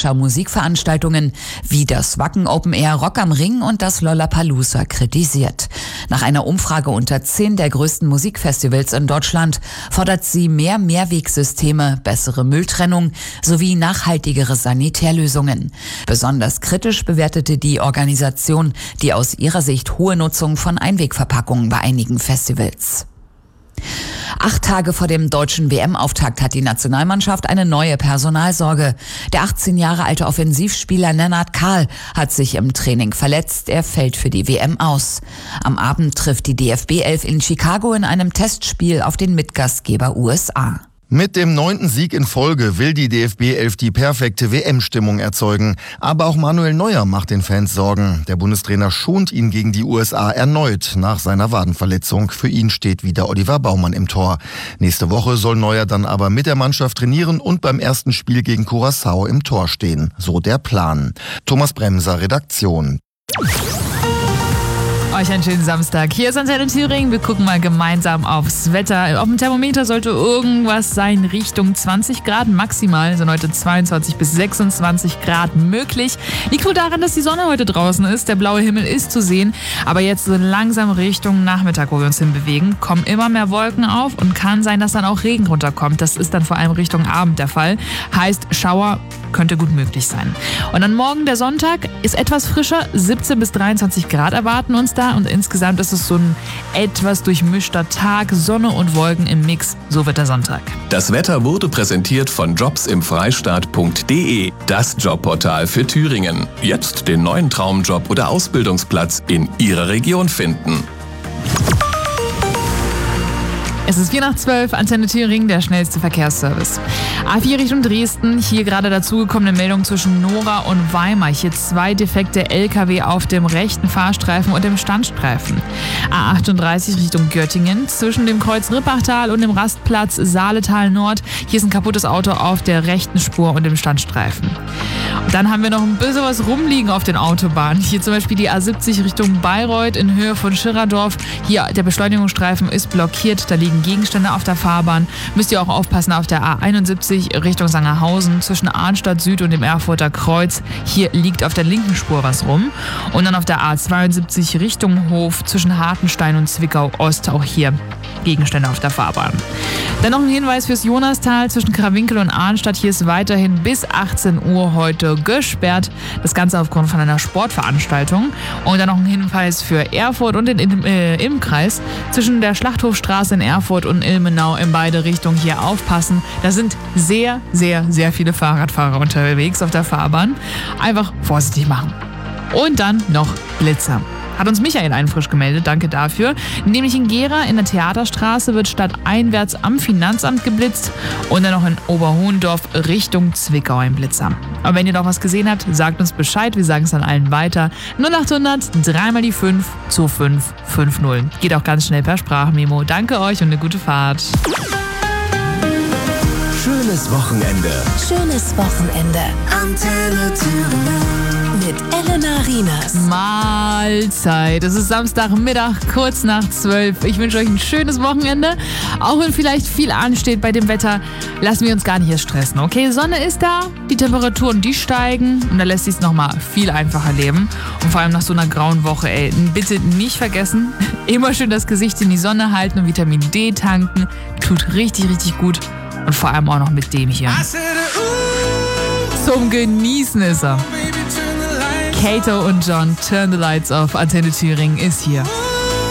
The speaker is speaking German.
deutscher Musikveranstaltungen wie das Wacken Open Air Rock am Ring und das Lollapalooza kritisiert. Nach einer Umfrage unter 10 der größten Musikfestivals in Deutschland fordert sie mehr Mehrwegsysteme, bessere Mülltrennung sowie nachhaltigere Sanitärlösungen. Besonders kritisch bewertete die Organisation die aus ihrer Sicht hohe Nutzung von Einwegverpackungen bei einigen Festivals. 8 Tage vor dem deutschen WM-Auftakt hat die Nationalmannschaft eine neue Personalsorge. Der 18 Jahre alte Offensivspieler Lennart Kahl hat sich im Training verletzt. Er fällt für die WM aus. Am Abend trifft die DFB-11 in Chicago in einem Testspiel auf den Mitgastgeber USA. Mit dem 9. Sieg in Folge will die DFB-11 die perfekte WM-Stimmung erzeugen. Aber auch Manuel Neuer macht den Fans Sorgen. Der Bundestrainer schont ihn gegen die USA erneut nach seiner Wadenverletzung. Für ihn steht wieder Oliver Baumann im Tor. Nächste Woche soll Neuer dann aber mit der Mannschaft trainieren und beim ersten Spiel gegen Curaçao im Tor stehen. So der Plan. Thomas Bremser, Redaktion. Euch einen schönen Samstag. Hier ist Antenne Thüringen. Wir gucken mal gemeinsam aufs Wetter. Auf dem Thermometer sollte irgendwas sein Richtung 20 Grad maximal. Sind heute 22 bis 26 Grad möglich. Liegt wohl daran, dass die Sonne heute draußen ist. Der blaue Himmel ist zu sehen. Aber jetzt so langsam Richtung Nachmittag, wo wir uns hinbewegen, kommen immer mehr Wolken auf und kann sein, dass dann auch Regen runterkommt. Das ist dann vor allem Richtung Abend der Fall. Heißt, Schauer könnte gut möglich sein. Und dann morgen, der Sonntag, ist etwas frischer. 17 bis 23 Grad erwarten uns da. Und insgesamt ist es so ein etwas durchmischter Tag. Sonne und Wolken im Mix. So wird der Sonntag. Das Wetter wurde präsentiert von jobsimfreistaat.de. Das Jobportal für Thüringen. Jetzt den neuen Traumjob oder Ausbildungsplatz in Ihrer Region finden. Es ist 4:12, Antenne Thüringen, der schnellste Verkehrsservice. A4 Richtung Dresden, hier gerade dazugekommene Meldung zwischen Nora und Weimar. Hier 2 defekte LKW auf dem rechten Fahrstreifen und dem Standstreifen. A38 Richtung Göttingen, zwischen dem Kreuz Rippachtal und dem Rastplatz Saaletal Nord. Hier ist ein kaputtes Auto auf der rechten Spur und dem Standstreifen. Und dann haben wir noch ein bisschen was rumliegen auf den Autobahnen. Hier zum Beispiel die A70 Richtung Bayreuth in Höhe von Schirradorf. Hier der Beschleunigungsstreifen ist blockiert, da liegen Gegenstände auf der Fahrbahn. Müsst ihr auch aufpassen auf der A71 Richtung Sangerhausen zwischen Arnstadt Süd und dem Erfurter Kreuz. Hier liegt auf der linken Spur was rum. Und dann auf der A72 Richtung Hof zwischen Hartenstein und Zwickau Ost, auch hier Gegenstände auf der Fahrbahn. Dann noch ein Hinweis fürs Jonastal zwischen Krawinkel und Arnstadt. Hier ist weiterhin bis 18 Uhr heute gesperrt. Das Ganze aufgrund von einer Sportveranstaltung. Und dann noch ein Hinweis für Erfurt und den Ilmkreis. Zwischen der Schlachthofstraße in Erfurt und Ilmenau in beide Richtungen hier aufpassen. Da sind sehr, sehr, sehr viele Fahrradfahrer unterwegs auf der Fahrbahn. Einfach vorsichtig machen. Und dann noch Blitzer. Hat uns Michael einfrisch gemeldet, danke dafür. Nämlich in Gera in der Theaterstraße wird stadteinwärts am Finanzamt geblitzt und dann noch in Oberhohendorf Richtung Zwickau ein Blitzer. Aber wenn ihr doch was gesehen habt, sagt uns Bescheid, wir sagen es dann allen weiter. 0800 3 mal die 5 2550. Geht auch ganz schnell per Sprachmemo. Danke euch und eine gute Fahrt. Schönes Wochenende. Schönes Wochenende. Antenne Thüringen. Mit Elena Rienas. Mahlzeit. Es ist Samstagmittag, kurz nach 12. Ich wünsche euch ein schönes Wochenende. Auch wenn vielleicht viel ansteht bei dem Wetter, lassen wir uns gar nicht erst stressen, okay? Sonne ist da, die Temperaturen, die steigen und da lässt sich es nochmal viel einfacher leben. Und vor allem nach so einer grauen Woche, ey, bitte nicht vergessen, immer schön das Gesicht in die Sonne halten und Vitamin D tanken. Tut richtig, richtig gut. Und vor allem auch noch mit dem hier. Zum Genießen ist er. Kato und John, Turn the Lights Off. Antenne Thüringen ist hier.